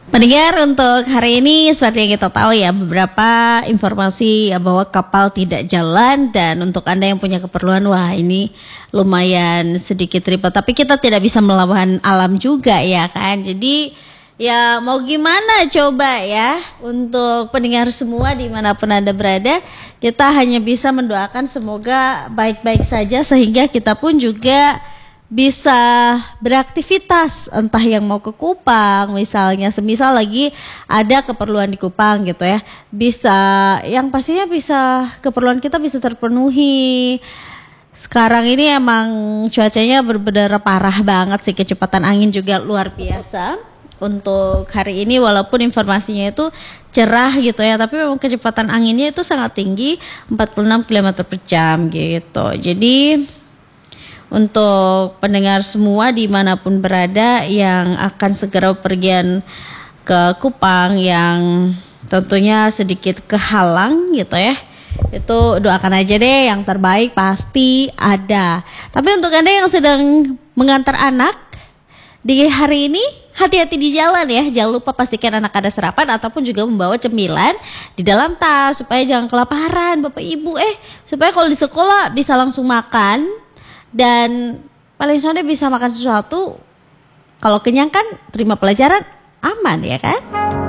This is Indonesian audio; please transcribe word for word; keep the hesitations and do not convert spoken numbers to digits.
Pendengar, untuk hari ini seperti yang kita tahu ya, beberapa informasi ya bahwa kapal tidak jalan, dan untuk Anda yang punya keperluan, wah ini lumayan sedikit ribet, tapi kita tidak bisa melawan alam juga ya kan. Jadi ya mau gimana coba ya, untuk pendengar semua dimanapun Anda berada, kita hanya bisa mendoakan semoga baik-baik saja, sehingga kita pun juga bisa beraktivitas, entah yang mau ke Kupang misalnya, semisal lagi ada keperluan di Kupang gitu ya, bisa, yang pastinya bisa, keperluan kita bisa terpenuhi. Sekarang ini emang cuacanya benar-benar parah banget sih, kecepatan angin juga luar biasa untuk hari ini, walaupun informasinya itu cerah gitu ya, tapi memang kecepatan anginnya itu sangat tinggi, empat puluh enam kilometer per jam gitu. Jadi untuk pendengar semua dimanapun berada yang akan segera pergian ke Kupang, yang tentunya sedikit kehalang gitu ya, itu doakan aja deh, yang terbaik pasti ada. Tapi untuk Anda yang sedang mengantar anak di hari ini, hati-hati di jalan ya. Jangan lupa pastikan anak ada sarapan ataupun juga membawa cemilan di dalam tas, supaya jangan kelaparan Bapak Ibu, eh supaya kalau di sekolah bisa langsung makan. Dan paling soalnya bisa makan sesuatu, kalau kenyang kan terima pelajaran aman ya kan.